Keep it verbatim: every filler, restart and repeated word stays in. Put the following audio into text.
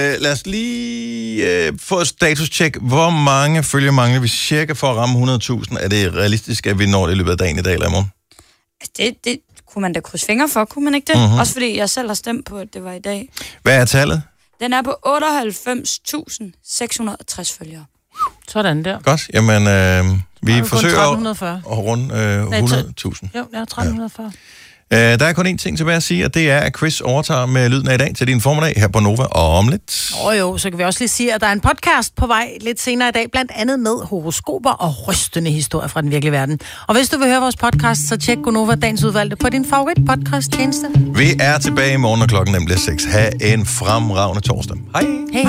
Uh, lad os lige uh, få et status-check. Hvor mange følger mangler vi cirka for at ramme hundrede tusind? Er det realistisk, at vi når det i løbet af dagen i dag eller i morgen? Det, det kunne man da krydse fingre for, kunne man ikke det? Mm-hmm. Også fordi jeg selv har stemt på, at det var i dag. Hvad er tallet? Den er på otteoghalvfems tusind seks hundrede og tres følgere. Sådan der. Godt. Jamen, øh, vi forsøger tretten at runde øh, hundrede tusind. Jo, ja, tretten fyrre. Uh, der er kun én ting tilbage at sige, og det er, at Chris overtager med lyden af i dag til din formiddag her på Nova og om lidt. Åh oh, jo, så kan vi også lige sige, at der er en podcast på vej lidt senere i dag, blandt andet med horoskoper og rystende historier fra den virkelige verden. Og hvis du vil høre vores podcast, så tjek Gonova Dagens Udvalgte på din favorit podcast tjeneste. Vi er tilbage i morgen, når klokken nemlig er seks. Ha' en fremragende torsdag. Hej! Hej!